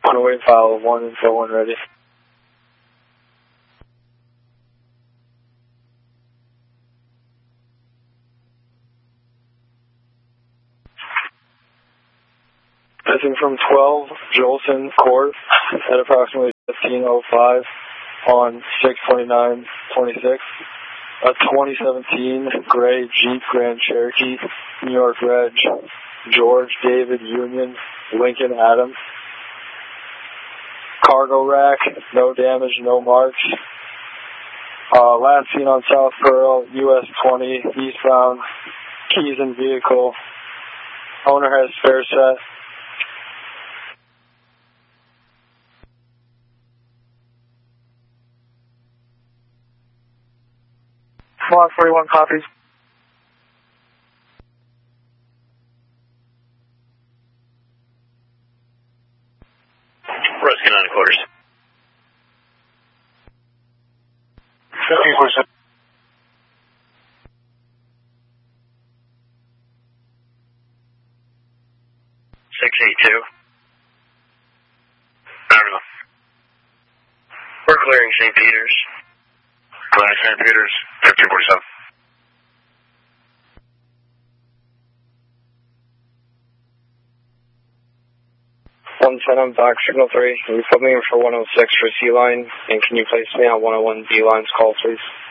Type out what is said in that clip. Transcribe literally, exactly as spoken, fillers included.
On the way, file one and four one ready. Missing from twelve, Jolson Court at approximately fifteen oh five on six twenty-nine twenty-six. A twenty seventeen gray Jeep Grand Cherokee, New York Reg, George David Union, Lincoln Adams. Cargo rack, no damage, no marks. Uh, last seen on South Pearl, U S twenty, eastbound, keys in vehicle. Owner has spare set. Block forty-one copies. Ruskin on quarters. fifteen percent. six eight two. Argo. We're clearing Saint Peter's. Clearing Saint Peter's, fifteen forty-seven. one ten on box signal three. Can you put me in for one oh six for C line? And can you place me on one oh one B line's call, please?